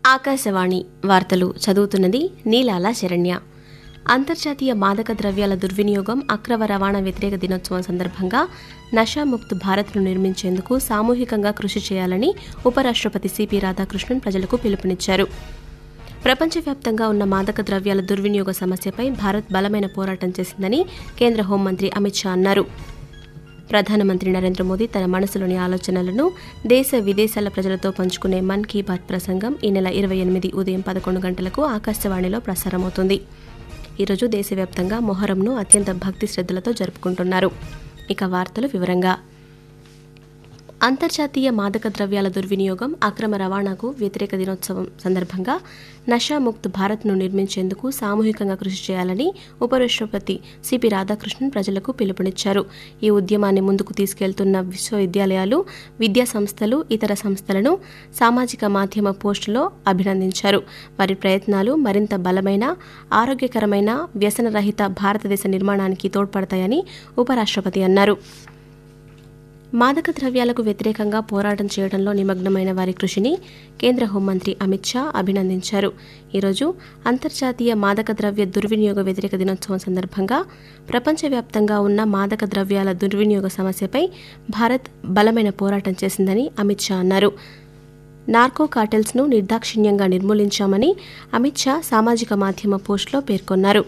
ఆకాశవాణి వార్తలు చదువుతున్నది నీలాల శరణ్య. అంతర్జాతీయ మాదక ద్రవ్యాల దుర్వినియోగం, అక్రమ రవాణా వ్యతిరేక దినోత్సవం సందర్భంగా నషాముక్త్ భారత్ను నిర్మించేందుకు సామూహికంగా కృషి చేయాలని ఉపరాష్ట్రపతి సిపి రాధాకృష్ణన్ ప్రజలకు పిలుపునిచ్చారు. ప్రపంచవ్యాప్తంగా ఉన్న మాదక ద్రవ్యాల దుర్వినియోగ సమస్యపై భారత్ బలమైన పోరాటం చేసిందని కేంద్ర హోంమంత్రి అమిత్ షా అన్నారు. ప్రధానమంత్రి నరేంద్ర మోదీ తన మనసులోని ఆలోచనలను దేశ విదేశాల ప్రజలతో పంచుకునే మన్ కీ బాత్ ప్రసంగం ఈ నెల 28 ఉదయం 11 గంటలకు ఆకాశవాణిలో ప్రసారమవుతుంది. ఈరోజు దేశవ్యాప్తంగా మొహరంను అత్యంత భక్తి శ్రద్ధలతో జరుపుకుంటున్నారు. ఇక వార్తలు వివరంగా. అంతర్జాతీయ మాదక ద్రవ్యాల దుర్వినియోగం, అక్రమ రవాణాకు వ్యతిరేక దినోత్సవం సందర్భంగా నషాముక్త్ భారత్ను నిర్మించేందుకు సామూహికంగా కృషి చేయాలని ఉపరాష్ట్రపతి సిపి రాధాకృష్ణన్ ప్రజలకు పిలుపునిచ్చారు. ఈ ఉద్యమాన్ని ముందుకు తీసుకెళ్తున్న విశ్వవిద్యాలయాలు, విద్యా సంస్థలు, ఇతర సంస్థలను సామాజిక మాధ్యమ పోస్టులో అభినందించారు. వారి ప్రయత్నాలు మరింత బలమైన, ఆరోగ్యకరమైన, వ్యసనరహిత భారతదేశ నిర్మాణానికి తోడ్పడతాయని ఉపరాష్ట్రపతి అన్నారు. మాదక ద్రవ్యాలకు వ్యతిరేకంగా పోరాటం చేయడంలో నిమగ్నమైన వారి కృషిని కేంద్ర హోంమంత్రి అమిత్ షా అభినందించారు. ఈరోజు అంతర్జాతీయ మాదక ద్రవ్య దుర్వినియోగ వ్యతిరేక దినోత్సవం సందర్భంగా ప్రపంచవ్యాప్తంగా ఉన్న మాదక ద్రవ్యాల దుర్వినియోగ సమస్యపై భారత్ బలమైన పోరాటం చేసిందని అమిత్ షా అన్నారు. నార్కో కార్టెల్స్ను నిర్దాక్షిణ్యంగా నిర్మూలించామని అమిత్ షా సామాజిక మాధ్యమ పోస్టులో పేర్కొన్నారు.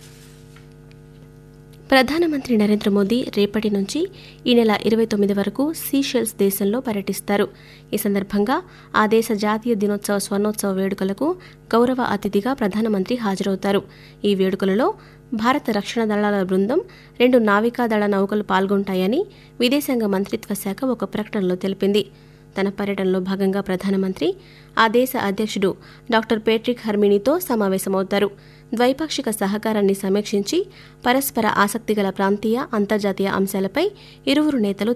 ప్రధానమంత్రి నరేంద్ర మోదీ రేపటి నుంచి ఈ నెల 29 వరకు సీషెల్స్ దేశంలో పర్యటిస్తారు. ఈ సందర్భంగా ఆ దేశ జాతీయ దినోత్సవ స్వర్ణోత్సవ వేడుకలకు గౌరవ అతిథిగా ప్రధానమంత్రి హాజరవుతారు. ఈ వేడుకలలో భారత రక్షణ దళాల బృందం, 2 నావికాదళ నౌకలు పాల్గొంటాయని విదేశాంగ మంత్రిత్వ శాఖ ఒక ప్రకటనలో తెలిపింది. తన పర్యటనలో భాగంగా ప్రధానమంత్రి ఆ దేశ అధ్యక్షుడు డాక్టర్ పేట్రిక్ హర్మినీతో సమావేశమవుతారు. ద్వైపాక్షిక సహకారాన్ని సమీక్షించి పరస్పర ఆసక్తిగల ప్రాంతీయ, అంతర్జాతీయ అంశాలపై ఇరువురు నేతలు